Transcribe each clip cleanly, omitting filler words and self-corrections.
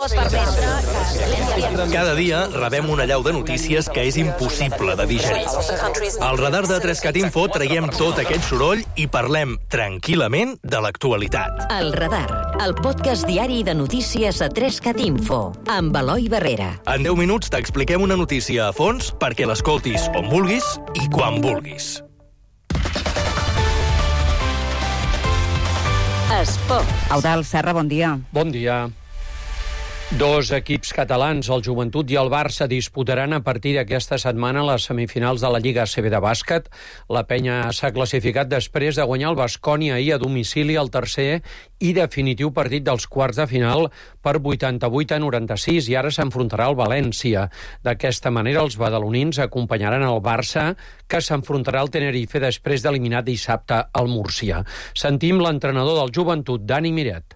Cada dia rebem una allau de notícies que és impossible de digerir. Al radar de 3CAT Info traiem tot aquest soroll i parlem tranquil·lament de l'actualitat. El Radar, el podcast diari de notícies a 3CAT Info, amb Eloi Barrera. En 10 minuts t'expliquem una notícia a fons perquè l'escoltis on vulguis i quan vulguis. Esport. Eudald Serra, bon dia. Bon dia. Dos equips catalans, el Joventut i el Barça, disputaran a partir d'aquesta setmana les semifinals de la Lliga ACB de bàsquet. La penya s'ha classificat després de guanyar el Baskonia ahir a domicili al tercer i definitiu partit dels quarts de final per 88-96 i ara s'enfrontarà al València. D'aquesta manera, els badalonins acompanyaran el Barça, que s'enfrontarà al Tenerife després d'eliminar dissabte el Múrcia. Sentim l'entrenador del Joventut, Dani Miret.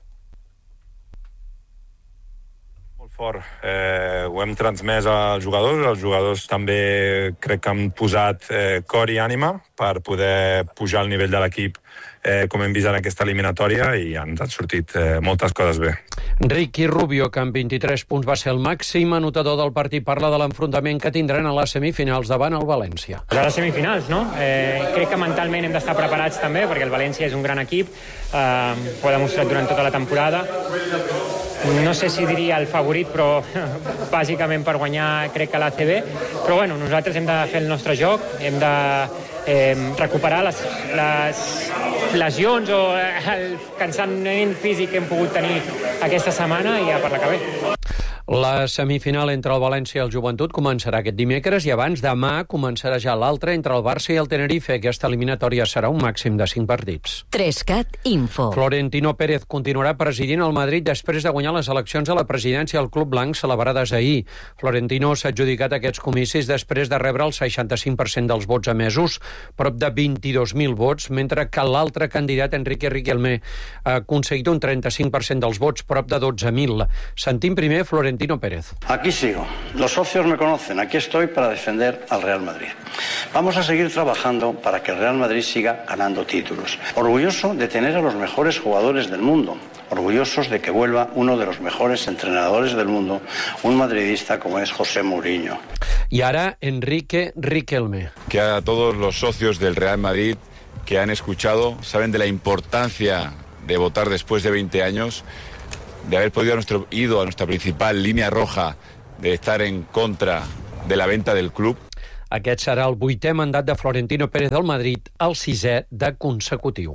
Fort. Ho hem transmès als jugadors també crec que han posat cor i ànima per poder pujar el nivell de l'equip com hem vist en aquesta eliminatòria i ens han sortit moltes coses bé. Ricky Rubio, que amb 23 punts va ser el màxim anotador del partit, parla de l'enfrontament que tindran a les semifinals davant el València. A les semifinals, no? Crec que mentalment hem d'estar preparats també, perquè el València és un gran equip, ho ha demostrat durant tota la temporada. No sé si diria el favorit, però bàsicament per guanyar crec que l'ACB. Però bueno, nosaltres hem de fer el nostre joc, hem de recuperar les lesions o el cansament físic que hem pogut tenir aquesta setmana i ja per la que ve. La semifinal entre el València i el Joventut començarà aquest dimecres i abans demà començarà ja l'altra entre el Barça i el Tenerife. Aquesta eliminatòria serà un màxim de 5 partits. 3CAT Info. Florentino Pérez continuarà presidint el Madrid després de guanyar les eleccions a la presidència del Club Blanc celebrades ahir. Florentino s'ha adjudicat aquests comicis després de rebre el 65% dels vots emesos, prop de 22.000 vots, mentre que l'altre candidat, Enrique Riquelme, ha aconseguit un 35% dels vots, prop de 12.000. Sentim primer Florentino Pérez. Aquí sigo. Los socios me conocen. Aquí estoy para defender al Real Madrid. Vamos a seguir trabajando para que el Real Madrid siga ganando títulos. Orgulloso de tener a los mejores jugadores del mundo. Orgullosos de que vuelva uno de los mejores entrenadores del mundo, un madridista como es José Mourinho. Y ahora Enrique Riquelme. Que a todos los socios del Real Madrid que han escuchado, saben de la importancia de votar después de 20 años, de haber podido ido a nuestra principal línea roja de estar en contra de la venta del club. Aquest serà el 8è mandat de Florentino Pérez del Madrid, el 6è de consecutiu.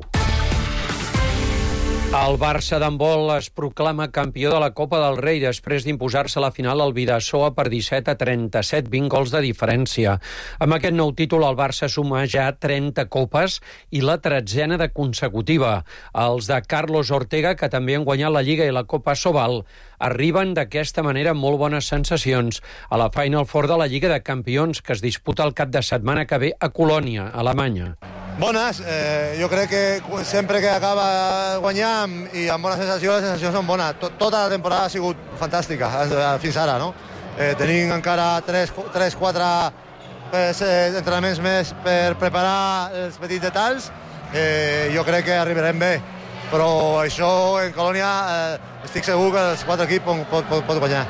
El Barça d'handbol es proclama campió de la Copa del Rei després d'imposar-se a la final al Bidasoa per 17-37, 20 gols de diferència. Amb aquest nou títol, el Barça suma ja 30 copes i la 13ª de consecutiva. Els de Carlos Ortega, que també han guanyat la Lliga i la Copa Sobal, arriben d'aquesta manera amb molt bones sensacions a la Final Four de la Lliga de Campions, que es disputa el cap de setmana que ve a Colònia, Alemanya. Bones, jo crec que sempre que acaba guanyant i amb bona sensació, les sensacions són bones. Tota la temporada ha sigut fantàstica fins ara, no? Tenim encara 3-4 entrenaments més per preparar els petits detalls. Jo crec que arribarem bé, però això en Colònia estic segur que els 4 equips pot guanyar.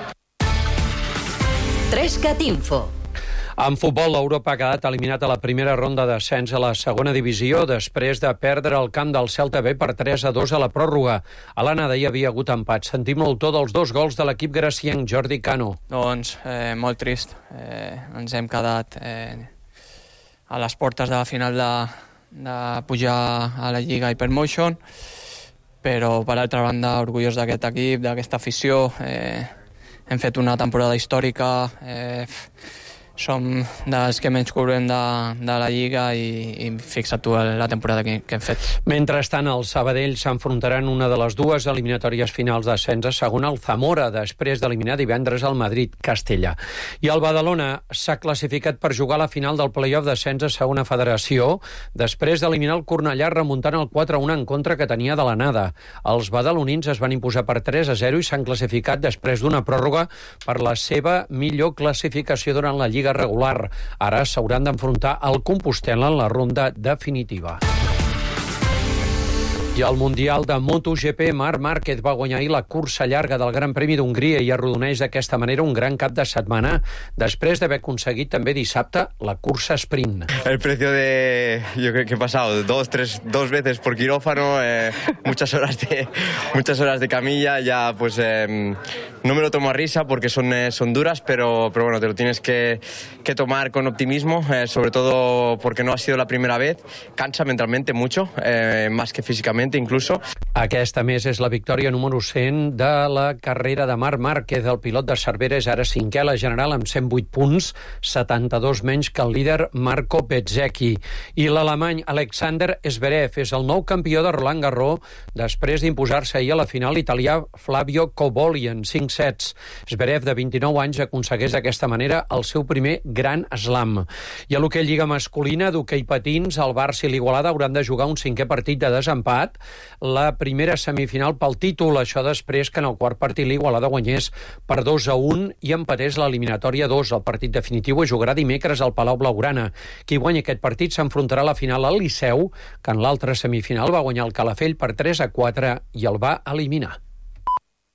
3CAT Info. En futbol, l'Europa ha quedat eliminat a la primera ronda d'ascens a la segona divisió després de perdre el camp del Celta B per 3-2 a la pròrroga. A l'anada hi havia hagut empat. Sentim l'autor dels 2 gols de l'equip gracienc, Jordi Cano. Doncs molt trist. Ens hem quedat a les portes de la final de pujar a la Lliga Hypermotion, però per altra banda orgullós d'aquest equip, d'aquesta afició. Hem fet una temporada històrica, som dels que menys cobrem de la Lliga i fixa't tu la temporada que hem fet. Mentrestant, el Sabadell s'enfrontaran una de les dues eliminatòries finals d'ascens a segona, el Zamora, després d'eliminar divendres el Madrid-Castella. I el Badalona s'ha classificat per jugar a la final del play-off d'ascens a segona federació, després d'eliminar el Cornellà remuntant el 4-1 en contra que tenia de l'anada. Els badalonins es van imposar per 3-0 i s'han classificat després d'una pròrroga per la seva millor classificació durant la Lliga regular. Ara s'hauran d'enfrontar al Compostel·la en la ronda definitiva. I al Mundial de MotoGP, Marc Márquez va guanyar ahir la cursa llarga del Gran Premi d'Hongria i arrodoneix d'aquesta manera un gran cap de setmana després d'haver aconseguit també dissabte la cursa sprint. El precio de... Yo creo que he pasado dos veces por quirófano, muchas horas de camilla, ya pues no me lo tomo a risa porque son duras, pero bueno, te lo tienes que tomar con optimismo, sobre todo porque no ha sido la primera vez. Cansa mentalmente mucho, más que físicamente incluso. Aquesta, més, és la victòria número 100 de la carrera de Marc Márquez. El pilot de Cervera és ara 5è a la general amb 108 punts, 72 menys que el líder Marco Bezzecchi. I l'alemany Alexander Zverev és el nou campió de Roland Garros després d'imposar-se ahir a la final italià Flavio Cobolli en 5 sets. Zverev, de 29 anys, aconsegueix d'aquesta manera el seu primer gran slam. I a l'hoquei lliga masculina d'hoquei patins, el Barça i l'Igualada hauran de jugar un 5è partit de desempat, la primera semifinal pel títol, això després que en el quart partit l'Igualada guanyés per 2-1 i empatés l'eliminatòria 2. El partit definitiu es jugarà dimecres al Palau Blaugrana. Qui guanyi aquest partit s'enfrontarà a la final al Liceu, que en l'altra semifinal va guanyar el Calafell per 3-4 i el va eliminar.